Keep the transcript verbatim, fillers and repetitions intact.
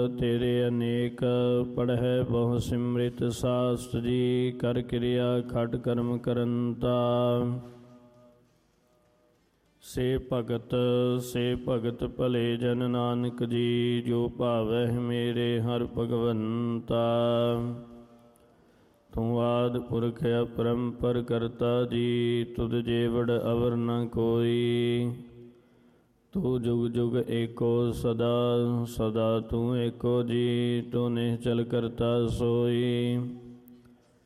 ਤੇਰੇ ਅਨੇਕ। ਪੜ੍ਹੈ ਬਹੁ ਸਿਮ੍ਰਿਤ ਸਾਸਤ੍ਰ ਜੀ, ਕਰ ਕਿਰਿਆ ਖਟ ਕਰਮ ਕਰੰਤਾ। ਸੇ ਭਗਤ ਸੇ ਭਗਤ ਭਲੇ ਜਨ ਨਾਨਕ ਜੀ, ਜੋ ਭਾਵਹਿ ਮੇਰੇ ਹਰਿ ਭਗਵੰਤਾ। ਤੂੰ ਆਦਿ ਪੁਰਖ ਅਪਰੰਪਰ ਕਰਤਾ ਜੀ, ਤੁਧ ਜੇਵੜ ਅਵਰ ਨ ਕੋਈ। ਤੂੰ ਜੁਗ ਜੁਗ ਏਕੋ ਸਦਾ, ਸਦਾ ਤੂੰ ਏਕੋ ਜੀ, ਤੂੰ ਨਿਹਚਲ ਕਰਤਾ ਸੋਈ।